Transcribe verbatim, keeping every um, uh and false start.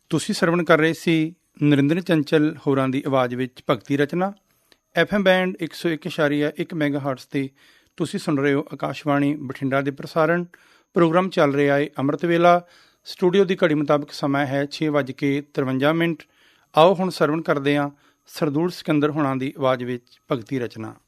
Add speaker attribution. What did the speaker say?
Speaker 1: ਤੁਸੀਂ ਸਰਵਣ ਕਰ ਰਹੇ ਸੀ ਨਰਿੰਦਰ ਚੰਚਲ ਹੋਰਾਂ ਦੀ ਆਵਾਜ਼ ਵਿੱਚ ਭਗਤੀ ਰਚਨਾ। ਐਫ ਐਮ ਬੈਂਡ ਇੱਕ ਸੌ ਇੱਕ ਇਸ਼ਾਰੀਆ ਇੱਕ ਮੈਗਾ ਹਾਰਟਸ 'ਤੇ ਤੁਸੀਂ ਸੁਣ ਰਹੇ ਹੋ ਆਕਾਸ਼ਵਾਣੀ ਬਠਿੰਡਾ ਦੇ ਪ੍ਰਸਾਰਣ। ਪ੍ਰੋਗਰਾਮ ਚੱਲ ਰਿਹਾ ਹੈ ਅੰਮ੍ਰਿਤ ਵੇਲਾ। ਸਟੂਡੀਓ ਦੀ ਘੜੀ ਮੁਤਾਬਕ ਸਮਾਂ ਹੈ ਛੇ ਵੱਜ ਕੇ ਤਰਵੰਜਾ ਮਿੰਟ। ਆਓ ਹੁਣ ਸਰਵਣ ਕਰਦੇ ਹਾਂ ਸਰਦੂਲ ਸਿਕੰਦਰ ਹੋਰਾਂ ਦੀ ਆਵਾਜ਼ ਵਿੱਚ ਭਗਤੀ ਰਚਨਾ।